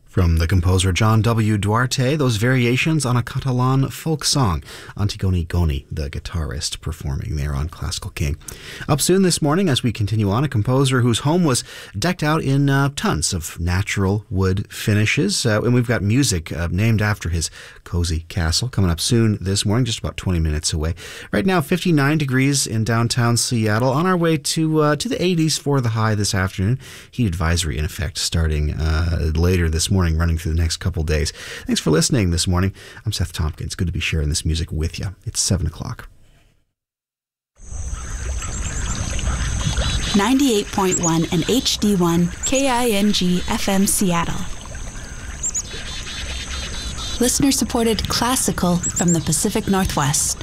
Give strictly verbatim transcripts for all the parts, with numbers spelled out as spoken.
From the composer John W. Duarte, those variations on a Catalan folk song. Antigoni Goni, the guitarist, performing there on Classical King. Up soon this morning, as we continue on, a composer whose home was decked out in uh, tons of natural wood finishes. Uh, and we've got music uh, named after his cozy castle coming up soon this morning, just about twenty minutes away. Right now, fifty-nine degrees in downtown Seattle. On our way to uh, to the eighties for the high this afternoon. Heat advisory in effect starting uh, later this morning. Running through the next couple days. Thanks for listening this morning. I'm Seth Tompkins. Good to be sharing this music with you. It's seven o'clock. ninety-eight point one and H D one K I N G F M Seattle. Listener-supported classical from the Pacific Northwest.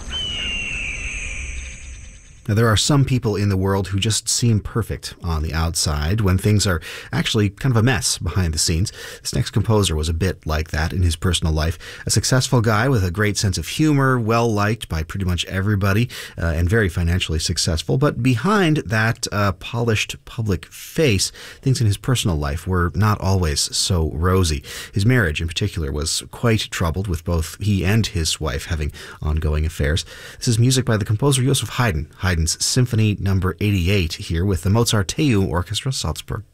Now, there are some people in the world who just seem perfect on the outside when things are actually kind of a mess behind the scenes. This next composer was a bit like that in his personal life. A successful guy with a great sense of humor, well-liked by pretty much everybody, uh, and very financially successful. But behind that uh, polished public face, things in his personal life were not always so rosy. His marriage, in particular, was quite troubled, with both he and his wife having ongoing affairs. This is music by the composer Joseph Haydn. Haydn Symphony number eighty-eight here with the Mozarteum Orchestra, Salzburg.